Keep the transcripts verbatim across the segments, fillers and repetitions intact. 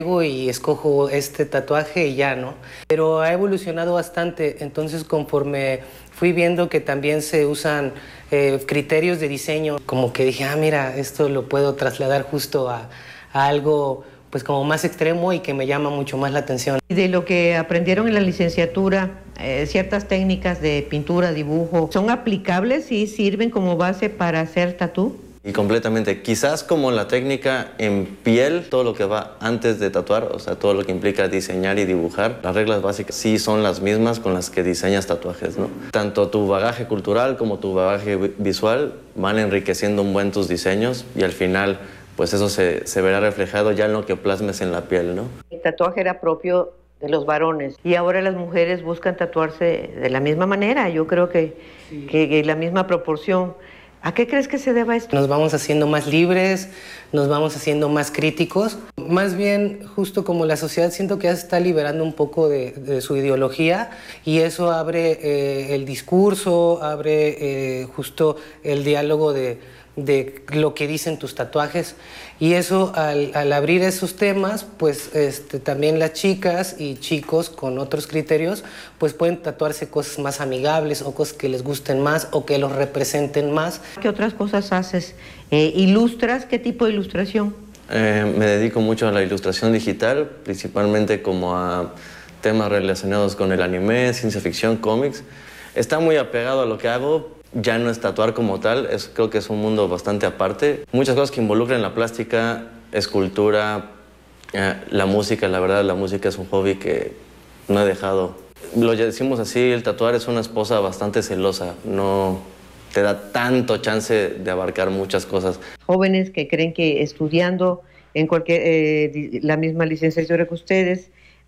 Y escojo este tatuaje y ya, ¿no? Pero ha evolucionado bastante, entonces conforme fui viendo que también se usan eh, criterios de diseño, como que dije, ah, mira, esto lo puedo trasladar justo a, a algo pues como más extremo y que me llama mucho más la atención. De lo que aprendieron en la licenciatura, eh, ciertas técnicas de pintura, dibujo, ¿son aplicables y sirven como base para hacer tatú? Y completamente, quizás como la técnica en piel, todo lo que va antes de tatuar, o sea, todo lo que implica diseñar y dibujar, las reglas básicas sí son las mismas con las que diseñas tatuajes, ¿no? Tanto tu bagaje cultural como tu bagaje visual van enriqueciendo un buen tus diseños y al final, pues eso se, se verá reflejado ya en lo que plasmes en la piel, ¿no? El tatuaje era propio de los varones y ahora las mujeres buscan tatuarse de la misma manera, yo creo que, sí. que, que la misma proporción. ¿A qué crees que se deba esto? Nos vamos haciendo más libres, nos vamos haciendo más críticos. Más bien, justo como la sociedad, siento que ya se está liberando un poco de, de su ideología y eso abre eh, el discurso, abre eh, justo el diálogo de, de lo que dicen tus tatuajes. Y eso, al, al abrir esos temas, pues este, también las chicas y chicos con otros criterios, pues pueden tatuarse cosas más amigables o cosas que les gusten más o que los representen más. ¿Qué otras cosas haces? Eh, ¿Ilustras? ¿Qué tipo de ilustración? Eh, me dedico mucho a la ilustración digital, principalmente como a temas relacionados con el anime, ciencia ficción, cómics. Está muy apegado a lo que hago. Ya no es tatuar como tal, es, creo que es un mundo bastante aparte. Muchas cosas que involucran la plástica, escultura, eh, la música. La verdad, la música es un hobby que no he dejado. Lo decimos así, el tatuar es una esposa bastante celosa. No te da tanto chance de abarcar muchas cosas. Jóvenes que creen que estudiando en cualquier, eh, la misma licenciatura que ustedes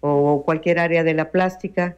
o cualquier área de la plástica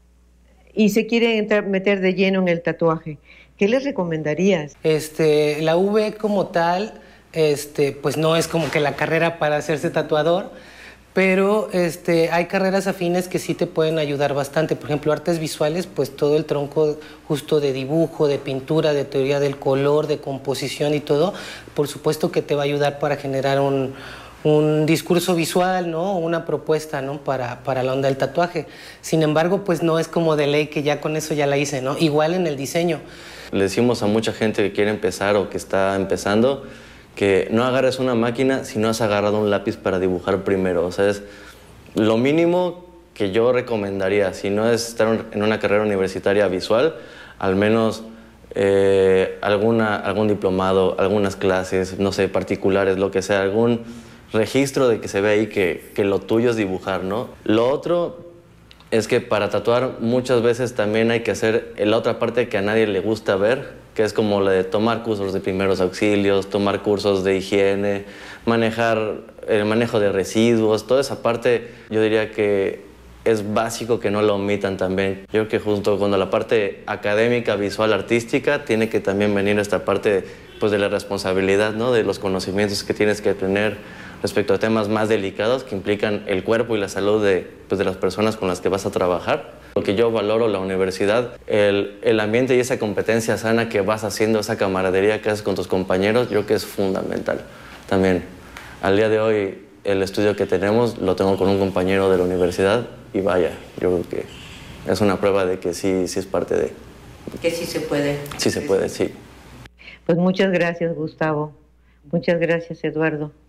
y se quieren entrar, meter de lleno en el tatuaje, ¿qué les recomendarías? Este, la U V como tal, este, pues no es como que la carrera para hacerse tatuador, pero este, hay carreras afines que sí te pueden ayudar bastante. Por ejemplo, artes visuales, pues todo el tronco justo de dibujo, de pintura, de teoría del color, de composición y todo, por supuesto que te va a ayudar para generar un, un discurso visual, ¿no? Una propuesta, ¿no? Para, para la onda del tatuaje. Sin embargo, pues no es como de ley que ya con eso ya la hice, ¿no? Igual en el diseño. Le decimos a mucha gente que quiere empezar o que está empezando que no agarres una máquina si no has agarrado un lápiz para dibujar primero. O sea, es lo mínimo que yo recomendaría. Si no es estar en una carrera universitaria visual, al menos eh, alguna, algún diplomado, algunas clases, no sé, particulares, lo que sea, algún registro de que se ve ahí que, que lo tuyo es dibujar, ¿no? Lo otro es que para tatuar muchas veces también hay que hacer la otra parte que a nadie le gusta ver, que es como la de tomar cursos de primeros auxilios, tomar cursos de higiene, manejar el manejo de residuos, toda esa parte yo diría que es básico que no la omitan también. Yo creo que junto con la parte académica, visual, artística, tiene que también venir esta parte pues, de la responsabilidad, ¿no? De los conocimientos que tienes que tener respecto a temas más delicados que implican el cuerpo y la salud de, pues, de las personas con las que vas a trabajar. Lo que yo valoro la universidad, el, el ambiente y esa competencia sana que vas haciendo, esa camaradería que haces con tus compañeros, yo creo que es fundamental también. Al día de hoy, el estudio que tenemos lo tengo con un compañero de la universidad y vaya, yo creo que es una prueba de que sí, sí es parte de... Que sí se puede. Sí se puede, sí. Pues muchas gracias, Gustavo. Muchas gracias, Eduardo.